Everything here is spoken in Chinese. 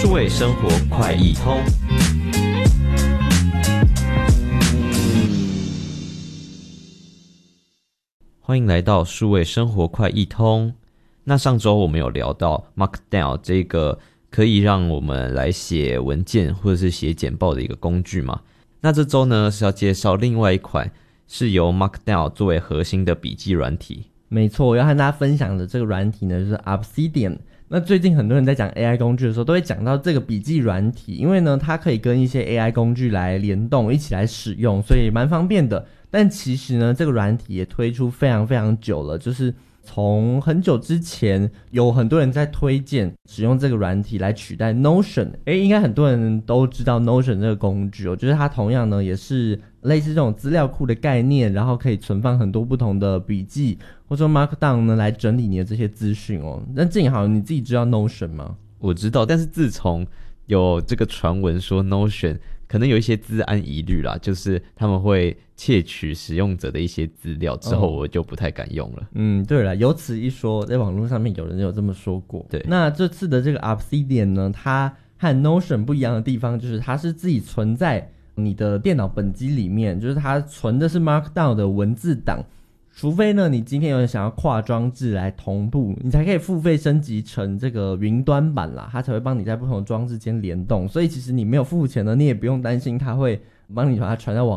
数位生活快易通。欢迎来到数位生活快易通。那上周我们有聊到 Markdown 这个可以让我们来写文件或者是写简报的一个工具嘛。那这周呢是要介绍另外一款是由 Markdown 作为核心的笔记软体。 没错，我要和大家分享的这个软体呢就是 Obsidian。那最近很多人在讲 AI 工具的时候都会讲到这个笔记软体，因为呢它可以跟一些 AI 工具来联动一起来使用，所以蛮方便的。但其实呢这个软体也推出非常非常久了，就是从很久之前有很多人在推荐使用这个软体来取代 Notion。 应该很多人都知道 Notion 这个工具，就是它同样呢也是类似这种资料库的概念，然后可以存放很多不同的笔记或者说 Markdown 呢来整理你的这些资讯哦。那静豪你自己知道 Notion 吗？ 我知道，但是自从有这个传闻说 Notion 可能有一些资安疑虑啦，就是他们会窃取使用者的一些资料之后，我就不太敢用了。 对了，有此一说，在网络上面有人有这么说过。 对， 那这次的这个 Obsidian 呢，它和 Notion 不一样的地方就是它是自己存在你的电脑本机里面，就是它存的是 Markdown 的文字档，除非呢你今天有人想要跨装置来同步，你才可以付费升级成这个云端版啦，它才会帮你在不同的装置间联动。所以其实你没有付钱呢，你也不用担心它会帮你把它传到网